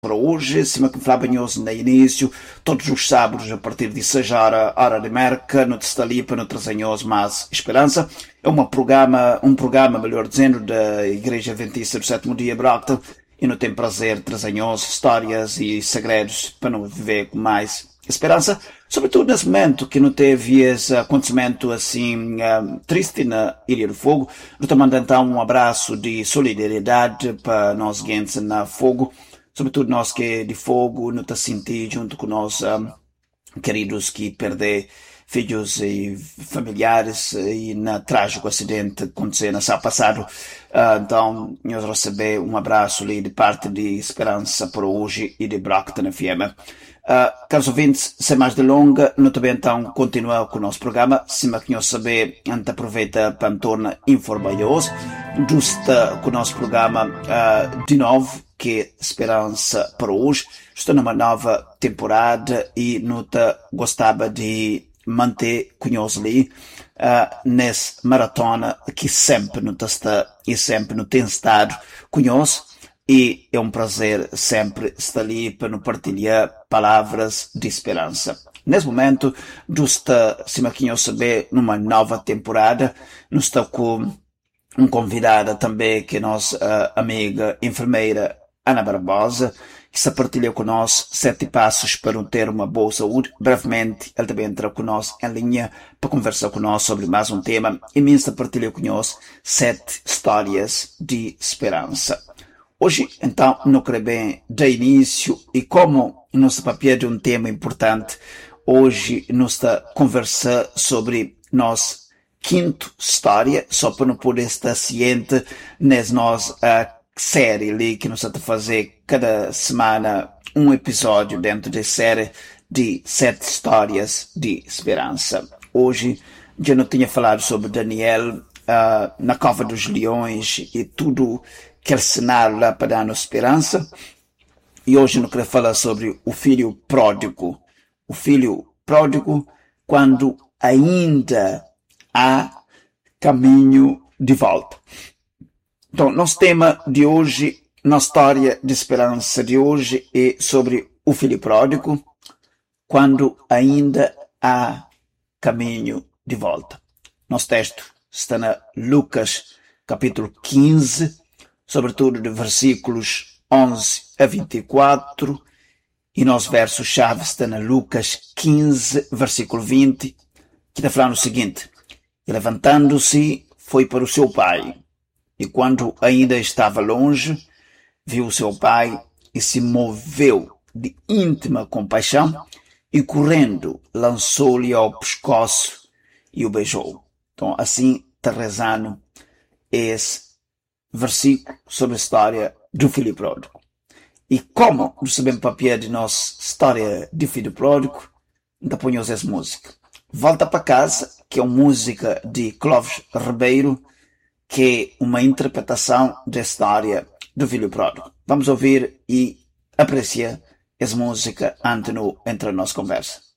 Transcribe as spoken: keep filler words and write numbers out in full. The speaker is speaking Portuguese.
para hoje, cima que falava no início, todos os sábados a partir de seis horas, hora de América, no Testalipa, no Trazanhoso, mais Esperança. É um programa, um programa, melhor dizendo, da Igreja Adventista do Sétimo Dia Brockton, e não tem prazer Trazanhoso, histórias e segredos para não viver com mais esperança, sobretudo nesse momento que não teve esse acontecimento assim um, triste na Ilha do Fogo. Eu estou mandando então um abraço de solidariedade para nós gente na Fogo, sobretudo nós que de Fogo não está sentindo junto com nós um, queridos que perderam filhos e familiares e na trágico acidente que aconteceu no sábado passado. Uh, então, nós recebemos um abraço ali de parte de Esperança por hoje e de Brockton F M. Uh, caros ouvintes, sem mais delongas, nós também então continuar com o nosso programa, cima que nós saber, a gente aproveita para tornar informados, justa com o nosso programa uh, de novo, que é Esperança para hoje. Estou numa nova temporada e nós gostava de manter conosco ali uh, nessa maratona que sempre não está e sempre não tem estado conosco, e é um prazer sempre estar ali para nos partilhar palavras de esperança. Nesse momento, justa cima que eu saber numa nova temporada, nós está com um convidada também que é nossa uh, amiga enfermeira Ana Barbosa, que se partilhou conosco sete passos para ter uma boa saúde. Brevemente, ele também entrou conosco em linha para conversar conosco sobre mais um tema, e me partilhou conosco sete histórias de esperança. Hoje, então, não quero bem dar início, e como nosso papel de um tema importante, hoje nós está a conversar sobre nossa quinta história, só para não poder estar ciente nessa nossa série ali que nós estamos a fazer cada semana um episódio dentro da série de sete histórias de esperança. Hoje já não tinha falado sobre Daniel uh, na Cova dos Leões e tudo aquele cenário lá para dar-nos esperança, e hoje eu quero falar sobre o filho pródigo. O filho pródigo quando ainda há caminho de volta. Então, nosso tema de hoje, nossa história de esperança de hoje é sobre o filho pródigo, quando ainda há caminho de volta. Nosso texto está na Lucas, capítulo quinze, sobretudo de versículos onze a vinte e quatro, e nosso verso-chave está na Lucas quinze, versículo vinte, que está falando o seguinte: e levantando-se, foi para o seu pai. E quando ainda estava longe, viu seu pai e se moveu de íntima compaixão e, correndo, lançou-lhe ao pescoço e o beijou. Então, assim está rezando esse versículo sobre a história do filho pródigo. E como nós sabemos o papel de nossa história de filho pródigo, então ponhamos essa música. Volta para casa, que é uma música de Clóvis Ribeiro, que é uma interpretação da história do filho pródigo. Vamos ouvir e apreciar essa música antes de entrar na nossa conversa.